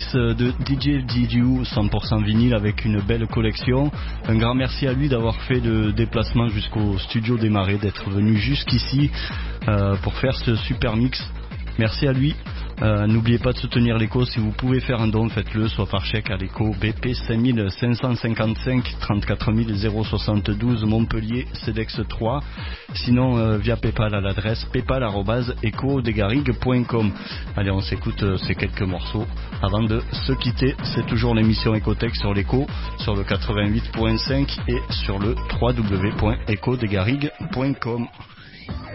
mix de DJ Didiou 100% vinyle avec une belle collection. Un grand merci à lui d'avoir fait le déplacement jusqu'au studio des Marais, d'être venu jusqu'ici pour faire ce super mix. Merci à lui. N'oubliez pas de soutenir l'écho. Si vous pouvez faire un don, faites-le, soit par chèque à l'écho BP 5555 34 072 Montpellier CEDEX 3, sinon via Paypal à l'adresse paypal@ecodesgarrigues.com. Allez, on s'écoute ces quelques morceaux avant de se quitter. C'est toujours l'émission Ecotech sur l'écho, sur le 88.5 et sur le www.ecodesgarrigues.com.